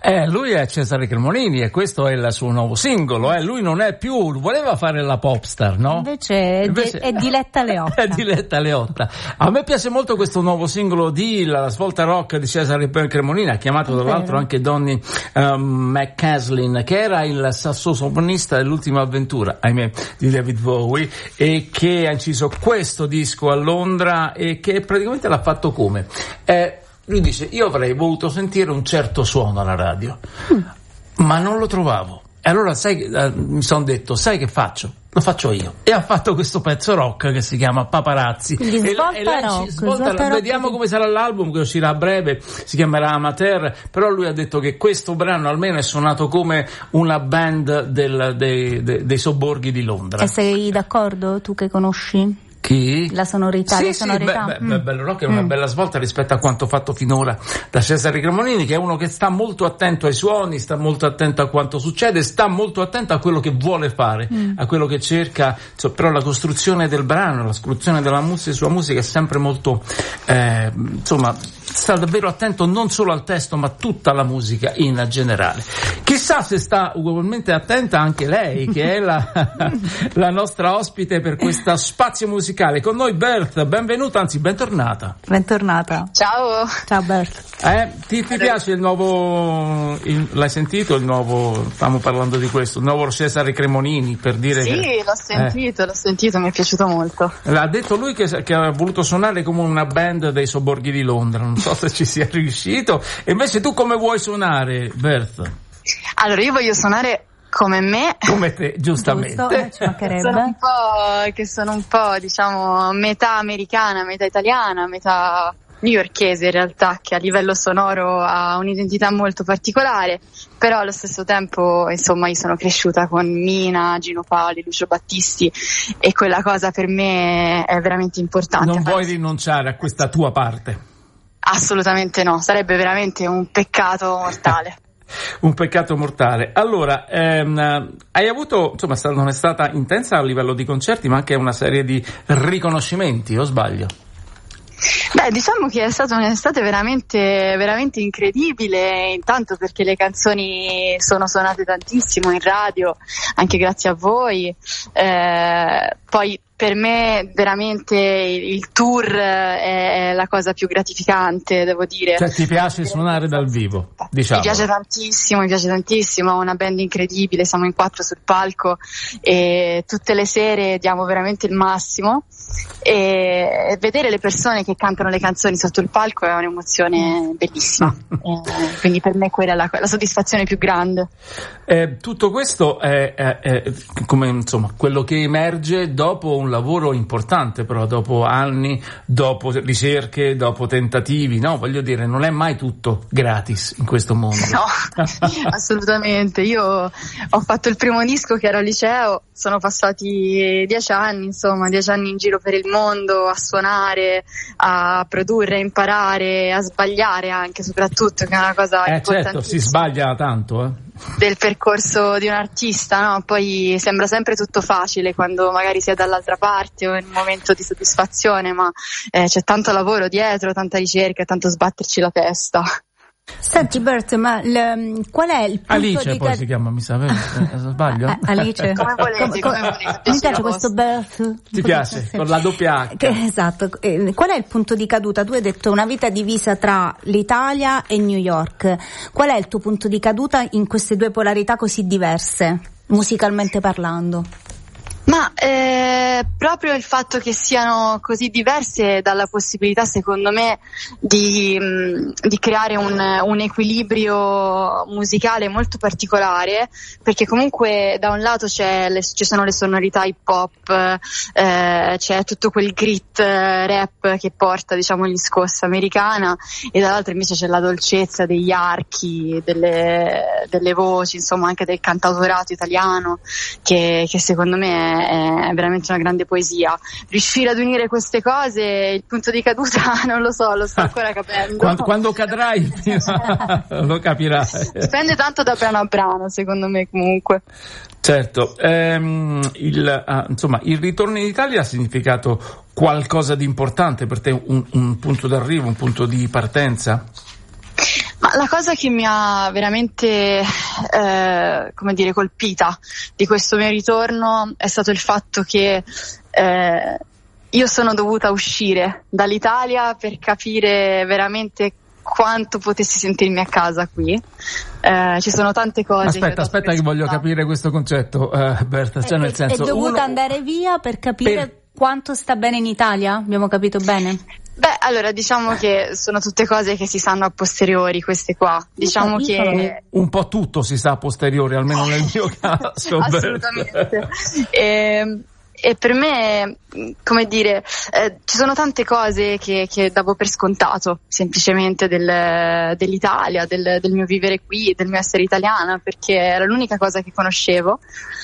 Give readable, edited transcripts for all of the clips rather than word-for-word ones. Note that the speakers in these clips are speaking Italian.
Lui è Cesare Cremonini e questo è il suo nuovo singolo. Lui non è più, voleva fare la popstar, no? Invece è Diletta Leotta. È Diletta Leotta. A me piace molto questo nuovo singolo di La Svolta Rock di Cesare Cremonini, ha chiamato tra l'altro anche Donny McCaslin, che era il sassofonista dell'ultima avventura, ahimè, di David Bowie, e che ha inciso questo disco a Londra e che praticamente l'ha fatto come? Lui dice: io avrei voluto sentire un certo suono alla radio, ma non lo trovavo. E allora mi sono detto, sai che faccio? Lo faccio io. E ha fatto questo pezzo rock che si chiama Paparazzi. Quindi Svolta vediamo come sarà l'album che uscirà a breve, si chiamerà Amateur, però lui ha detto che questo brano almeno è suonato come una band dei sobborghi di Londra. E sei d'accordo, tu che conosci? Chi? La sonorità, sì, bello rock è una bella svolta rispetto a quanto fatto finora da Cesare Cremonini, che è uno che sta molto attento ai suoni, sta molto attento a quanto succede, sta molto attento a quello che vuole fare, a quello che cerca, però la costruzione del brano, la costruzione della sua musica è sempre molto sta davvero attento non solo al testo ma a tutta la musica in generale. Chissà se sta ugualmente attenta anche lei, che è la nostra ospite per questo spazio musicale. Con noi Berth, benvenuta, anzi bentornata. Bentornata. Ciao. Ciao Berth. Ti piace il nuovo, l'hai sentito il nuovo, stiamo parlando di questo, il nuovo Cesare Cremonini, per dire sì, che... l'ho sentito, mi è piaciuto molto. Ha detto lui che ha voluto suonare come una band dei sobborghi di Londra, non so se ci sia riuscito, e invece tu come vuoi suonare, Berth? Allora, io voglio suonare come me. Come te, giustamente. Ci mancherebbe. Sono un po', diciamo, metà americana, metà italiana, metà newyorkese in realtà, che a livello sonoro ha un'identità molto particolare, però allo stesso tempo, insomma, io sono cresciuta con Mina, Gino Paoli, Lucio Battisti, e quella cosa per me è veramente importante. Non vuoi rinunciare a questa tua parte? Assolutamente no, sarebbe veramente un peccato mortale. Un peccato mortale. Allora, hai avuto, insomma, non è stata intensa a livello di concerti, ma anche una serie di riconoscimenti, o sbaglio? Beh, diciamo che è stata un'estate veramente, veramente incredibile, intanto perché le canzoni sono suonate tantissimo in radio, anche grazie a voi, poi per me veramente il tour è la cosa più gratificante, devo dire. Cioè ti piace suonare dal vivo, diciamo? Mi piace tantissimo, ho una band incredibile, siamo in 4 sul palco e tutte le sere diamo veramente il massimo, e vedere le persone che cantano le canzoni sotto il palco è un'emozione bellissima. Quindi per me quella è la soddisfazione più grande. Tutto questo è come, insomma, quello che emerge dopo un lavoro importante, però dopo anni, dopo ricerche, dopo tentativi, no? Voglio dire, non è mai tutto gratis in questo mondo. No, assolutamente. Io ho fatto il primo disco che ero al liceo, sono passati 10 anni, insomma, 10 anni in giro per il mondo a suonare, a produrre, a imparare, a sbagliare anche, soprattutto, che è una cosa importantissima. Certo, si sbaglia tanto, del percorso di un artista, no? Poi sembra sempre tutto facile quando magari si è dall'altra parte o in un momento di soddisfazione, ma c'è tanto lavoro dietro, tanta ricerca, tanto sbatterci la testa. Senti Berth, ma qual è il punto Alice di poi si chiama, mi sa, sbaglio? Alice? Come volete. Mi piace questo Berth. Ti piace? Con la doppia H. Esatto. Qual è il punto di caduta? Tu hai detto una vita divisa tra l'Italia e New York. Qual è il tuo punto di caduta in queste due polarità così diverse, musicalmente parlando? Ma proprio il fatto che siano così diverse dà la possibilità, secondo me, di creare un equilibrio musicale molto particolare, perché comunque da un lato ci sono le sonorità hip hop, c'è tutto quel grit rap che porta, diciamo, gli scossa americana, e dall'altro invece c'è la dolcezza degli archi, delle voci, insomma, anche del cantautorato italiano, che secondo me è veramente una grande poesia. Riuscire ad unire queste cose, il punto di caduta non lo so, lo sto ancora capendo. Quando cadrai lo capirai. Dipende tanto da brano a brano, secondo me, comunque. Certo, insomma, il ritorno in Italia ha significato qualcosa di importante per te, un punto d'arrivo, un punto di partenza? Ma la cosa che mi ha veramente colpita di questo mio ritorno è stato il fatto che io sono dovuta uscire dall'Italia per capire veramente quanto potessi sentirmi a casa qui. Ci sono tante cose. Aspetta che voglio capire questo concetto, Berta. Cioè, nel senso, è dovuta andare via per capire quanto sta bene in Italia? Abbiamo capito bene? Beh, allora diciamo che sono tutte cose che si sanno a posteriori, queste qua. Diciamo che un po' tutto si sa a posteriori, almeno nel mio caso. Assolutamente. E per me, ci sono tante cose che davo per scontato, semplicemente dell'Italia, del mio vivere qui, del mio essere italiana, perché era l'unica cosa che conoscevo.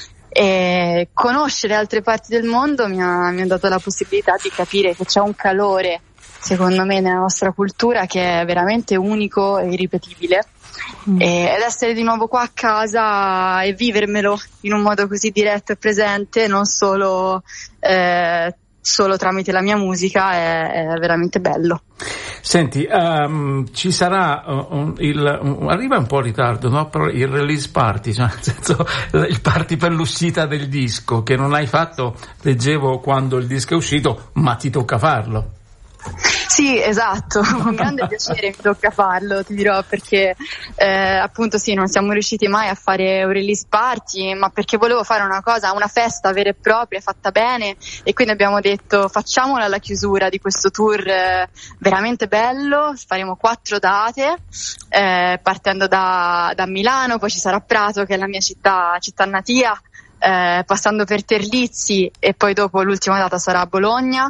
E conoscere altre parti del mondo mi ha dato la possibilità di capire che c'è un calore, secondo me, nella nostra cultura che è veramente unico e irripetibile. Ed essere di nuovo qua a casa e vivermelo in un modo così diretto e presente, non solo tramite la mia musica, è veramente bello. Senti, ci sarà arriva un po' in ritardo, no? Però il release party, cioè nel senso il party per l'uscita del disco, che non hai fatto, leggevo, quando il disco è uscito, ma ti tocca farlo. Sì, esatto, con grande piacere mi tocca farlo, ti dirò, perché appunto sì, non siamo riusciti mai a fare un release party, ma perché volevo fare una festa vera e propria, fatta bene, e quindi abbiamo detto facciamola alla chiusura di questo tour veramente bello. Faremo 4 date, partendo da Milano, poi ci sarà Prato, che è la mia città natia, passando per Terlizzi, e poi dopo l'ultima data sarà a Bologna.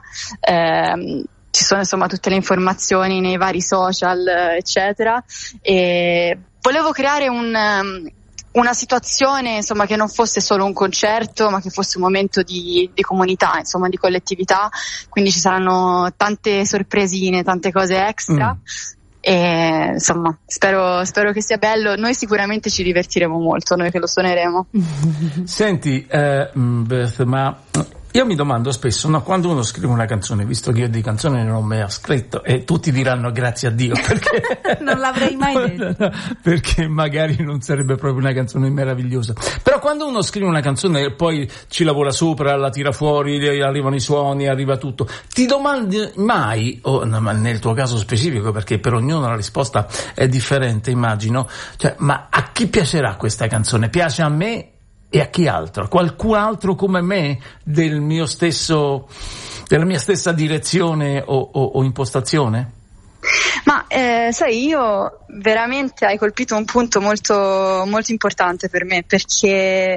Ci sono insomma tutte le informazioni nei vari social, eccetera, e volevo creare una situazione, insomma, che non fosse solo un concerto, ma che fosse un momento di comunità, insomma, di collettività. Quindi ci saranno tante sorpresine, tante cose extra. E insomma spero che sia bello. Noi sicuramente ci divertiremo molto, noi che lo suoneremo. Senti, Beth, ma io mi domando spesso, no, quando uno scrive una canzone, visto che io di canzoni non ho mai scritto, e tutti diranno grazie a Dio, perché non l'avrei mai detto, perché magari non sarebbe proprio una canzone meravigliosa, però quando uno scrive una canzone e poi ci lavora sopra, la tira fuori, arrivano i suoni, arriva tutto, ti domandi mai, nel tuo caso specifico, perché per ognuno la risposta è differente, immagino, cioè, ma a chi piacerà questa canzone? Piace a me e a chi altro? Qualcun altro come me della mia stessa direzione o impostazione? Ma sai, io veramente hai colpito un punto molto, molto importante per me, perché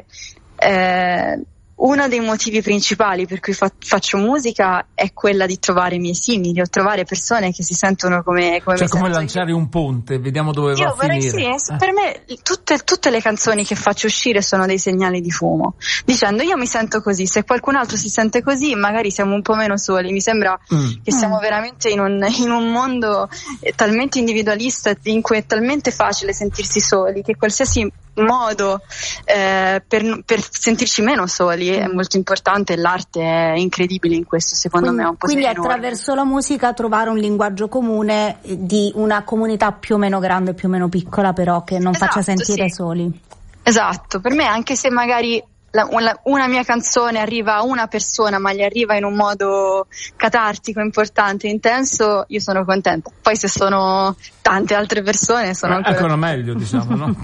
uno dei motivi principali per cui faccio musica è quella di trovare i miei simili, o trovare persone che si sentono come cioè me. Come lanciare un ponte, vediamo dove va a finire. Sì, per me tutte le canzoni che faccio uscire sono dei segnali di fumo, dicendo io mi sento così, se qualcun altro si sente così magari siamo un po' meno soli. Mi sembra che siamo veramente in un mondo talmente individualista, in cui è talmente facile sentirsi soli, che qualsiasi modo per sentirci meno soli è molto importante. L'arte è incredibile in questo, secondo me è un po'. Quindi attraverso la musica trovare un linguaggio comune di una comunità più o meno grande, più o meno piccola, però che non faccia sentire soli. Esatto, per me, anche se magari una mia canzone arriva a una persona, ma gli arriva in un modo catartico, importante, intenso, io sono contenta. Poi se sono tante altre persone sono ancora meglio, diciamo, no?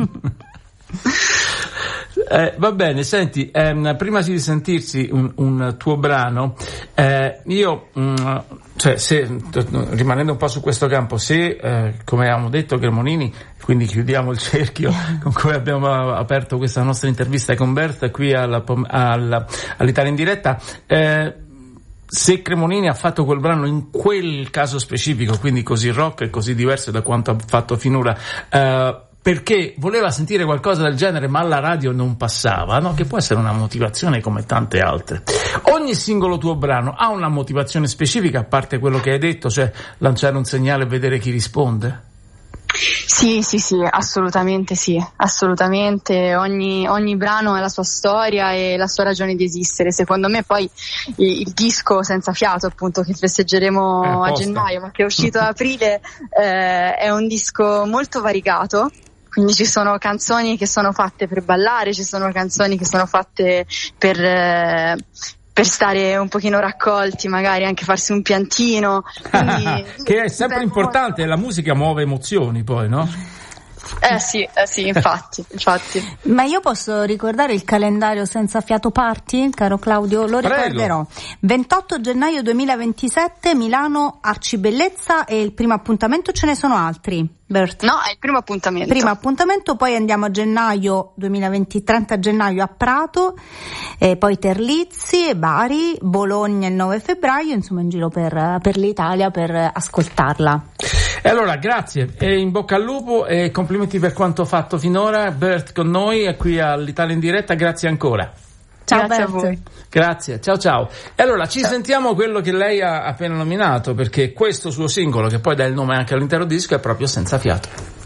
Va bene, senti, prima di sentirsi un tuo brano, io, rimanendo un po' su questo campo, come abbiamo detto, Cremonini, quindi chiudiamo il cerchio con cui abbiamo aperto questa nostra intervista con Berta qui all'Italia in diretta, se Cremonini ha fatto quel brano in quel caso specifico, quindi così rock e così diverso da quanto ha fatto finora, perché voleva sentire qualcosa del genere ma alla radio non passava, no? Che può essere una motivazione come tante altre. Ogni singolo tuo brano ha una motivazione specifica, a parte quello che hai detto, cioè lanciare un segnale e vedere chi risponde? Sì, assolutamente sì, assolutamente. Ogni brano ha la sua storia e la sua ragione di esistere. Secondo me poi il disco Senza Fiato, appunto, che festeggeremo a gennaio, ma che è uscito ad aprile, è un disco molto variegato. Quindi ci sono canzoni che sono fatte per ballare, ci sono canzoni che sono fatte per stare un pochino raccolti, magari anche farsi un piantino. Quindi, che è sempre importante, la musica muove emozioni poi, no? Sì, infatti. Ma io posso ricordare il calendario Senza Fiato Party, caro Claudio? Lo ricorderò. 28 gennaio 2027, Milano Arcibellezza, e il primo appuntamento, ce ne sono altri? Bert? No, è il primo appuntamento. Poi andiamo a gennaio 2020, 30 gennaio a Prato, poi Terlizzi e Bari, Bologna il 9 febbraio, insomma in giro per l'Italia per ascoltarla. E allora grazie e in bocca al lupo e complimenti per quanto fatto finora. Bert con noi qui all'Italia in diretta, grazie ancora. Ciao, grazie Bert. a voi. Grazie, ciao. E allora ci sentiamo quello che lei ha appena nominato, perché questo suo singolo, che poi dà il nome anche all'intero disco, è proprio Senza Fiato.